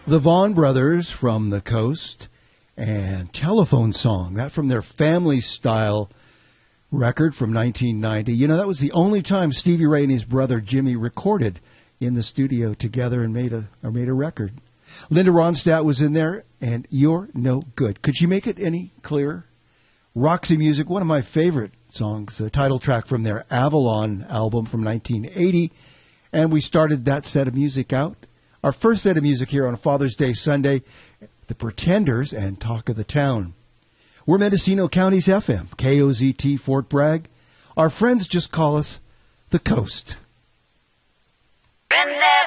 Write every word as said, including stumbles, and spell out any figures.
The Vaughan Brothers from the Coast and Telephone Song, that from their Family Style record from nineteen ninety. You know, that was the only time Stevie Ray and his brother Jimmy recorded in the studio together and made a or made a record. Linda Ronstadt was in there, and You're No Good. Could you make it any clearer? Roxy Music, one of my favorite songs, the title track from their Avalon album from nineteen eighty. And we started that set of music out. Our first set of music here on Father's Day Sunday, The Pretenders and Talk of the Town. We're Mendocino County's F M, K O Z T Fort Bragg. Our friends just call us The Coast.